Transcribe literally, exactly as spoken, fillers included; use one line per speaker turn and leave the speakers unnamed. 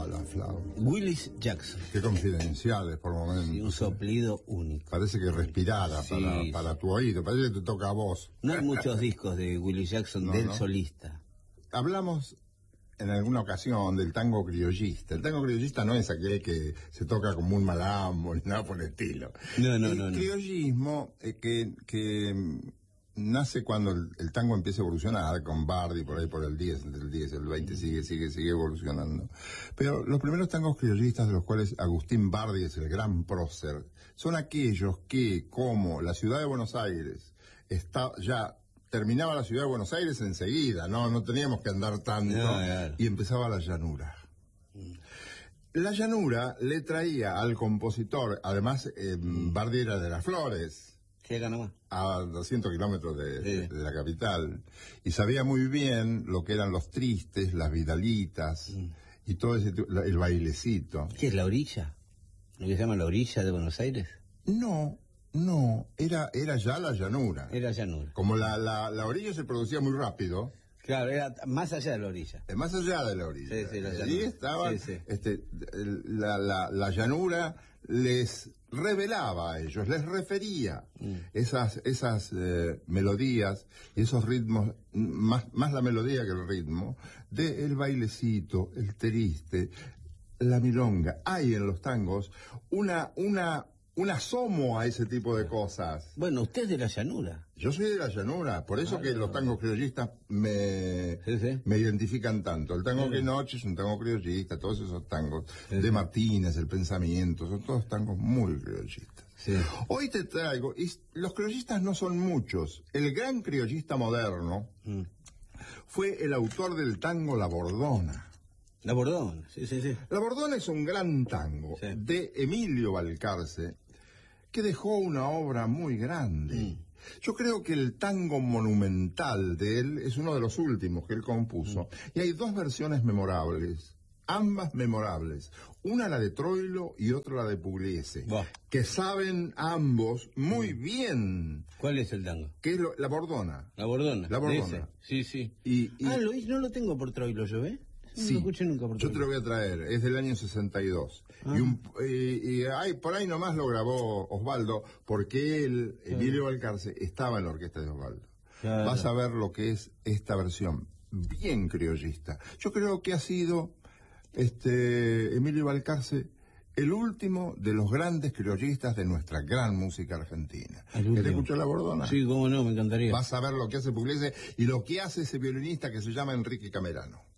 la flauta.
Willis Jackson.
Qué confidenciales por momentos.
Sí, un soplido único.
Parece que respirara
sí,
para,
sí.
para tu oído, parece que te toca a vos.
No hay muchos discos de Willis Jackson
no,
del
no.
solista.
Hablamos en alguna ocasión del tango criollista. El tango criollista no es aquel que se toca como un malambo ni nada por el estilo.
No, no,
el
no.
El criollismo eh, que, que nace cuando el, el tango empieza a evolucionar, con Bardi por ahí por el diez, entre el diez y el veinte, sigue, sigue, sigue evolucionando. Pero los primeros tangos criollistas, de los cuales Agustín Bardi es el gran prócer, son aquellos que, como la ciudad de Buenos Aires está ya... terminaba la ciudad de Buenos Aires enseguida, no no teníamos que andar tanto, no, claro. Y empezaba la llanura. Mm. La llanura le traía al compositor, además eh, mm. Bardi era de Las Flores,
llega nomás
a doscientos kilómetros de, sí. de, de la capital, y sabía muy bien lo que eran los tristes, las vidalitas, mm. y todo ese el bailecito.
¿Qué es la orilla? ¿Lo que se llama la orilla de Buenos Aires?
No. No, era era ya la llanura.
Era llanura.
Como la, la, la orilla se producía muy rápido.
Claro, era más allá de la orilla.
Más allá de la orilla.
Sí, sí, la llanura.
Allí estaba,
sí, sí.
este, la, la, la llanura les revelaba a ellos, les refería mm. esas esas eh, melodías, esos ritmos, más, más la melodía que el ritmo, del bailecito, el triste, la milonga. Hay en los tangos una... una un asomo a ese tipo de cosas.
Bueno, usted es de la llanura.
Yo soy de la llanura, por eso ah, que no. los tangos criollistas me,
sí, sí.
me identifican tanto. El tango sí. que noche es un tango criollista, todos esos tangos sí, de sí. Martínez, El Pensamiento, son todos tangos muy criollistas.
Sí.
Hoy te traigo, y los criollistas no son muchos. El gran criollista moderno mm. fue el autor del tango La Bordona.
La Bordona, sí, sí, sí.
La Bordona es un gran tango sí. de Emilio Balcarce, que dejó una obra muy grande. Mm. Yo creo que el tango monumental de él es uno de los últimos que él compuso. Mm. Y hay dos versiones memorables, ambas memorables. Una la de Troilo y otra la de Pugliese, bah. que saben ambos muy mm. bien.
¿Cuál es el tango?
Que es lo, La Bordona.
La Bordona.
La Bordona.
Sí, sí.
Y, y...
Ah, Luis, no lo tengo por Troilo, ¿yo ve? No
sí,
lo escuché nunca por
yo te lo voy a traer, es del año sesenta y dos. Ah. Y, un, y, y hay, por ahí nomás lo grabó Osvaldo, porque él, claro. Emilio Balcarce, estaba en la orquesta de Osvaldo. Claro. Vas a ver lo que es esta versión, bien criollista. Yo creo que ha sido este Emilio Balcarce el último de los grandes criollistas de nuestra gran música argentina. ¿Querés escuchar La Bordona?
Sí, cómo no, me encantaría.
Vas a ver lo que hace Pugliese y lo que hace ese violinista que se llama Enrique Camerano.